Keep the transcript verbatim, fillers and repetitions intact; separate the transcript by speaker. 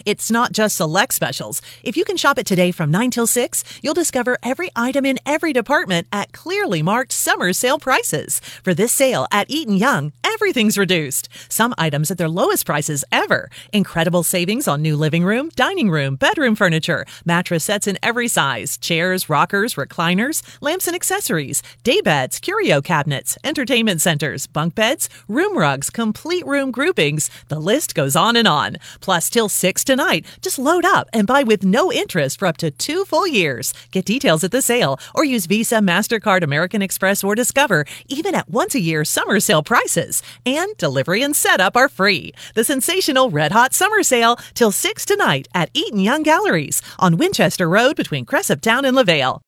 Speaker 1: It's not just select specials. If you can shop it today from nine till six, you'll discover every item in every department at clearly marked summer sale prices. For this sale at Eaton Young, everything's reduced. Some items at their lowest prices ever. Incredible savings on new living room, dining room, bedroom furniture, mattress sets in every size, chairs, rockers, recliners, lamps and accessories, day beds, curio cabinets, entertainment centers, bunk beds, room rugs, complete room groupings. The list goes on and on. Plus, till six tonight, just load up and buy with no interest for up to two full years. Get details at the sale or use Visa, MasterCard, American Express, or Discover, even at once-a-year summer sale prices. And delivery and setup are free. The sensational Red Hot Summer Sale till six tonight at Eaton Young Galleries on Winchester Road between Cresaptown and LaVale.